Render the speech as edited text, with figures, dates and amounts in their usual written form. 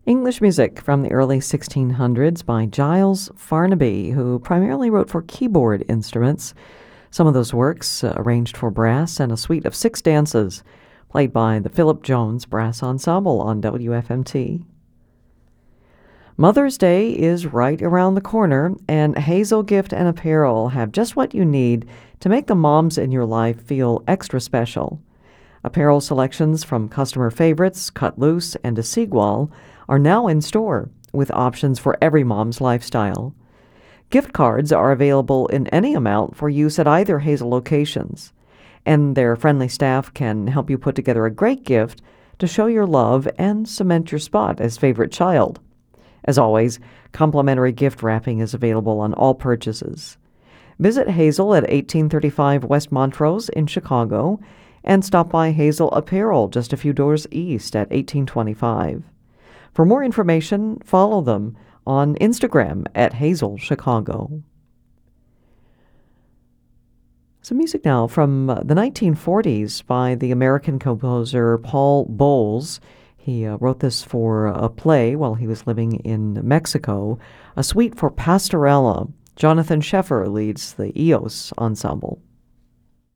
English music from the early 1600s by Giles Farnaby, who primarily wrote for keyboard instruments. Some of those works arranged for brass and a suite of 6 dances, played by the Philip Jones Brass Ensemble on WFMT. Mother's Day is right around the corner, and Hazel Gift and Apparel have just what you need to make the moms in your life feel extra special. Apparel selections from customer favorites, Cut Loose and Desigual, are now in store, with options for every mom's lifestyle. Gift cards are available in any amount for use at either Hazel locations, and their friendly staff can help you put together a great gift to show your love and cement your spot as favorite child. As always, complimentary gift wrapping is available on all purchases. Visit Hazel at 1835 West Montrose in Chicago, and stop by Hazel Apparel just a few doors east at 1825. For more information, follow them on Instagram at Hazel Chicago. Some music now from the 1940s by the American composer Paul Bowles. He wrote this for a play while he was living in Mexico, a suite for Pastorella. Jonathan Sheffer leads the EOS Ensemble.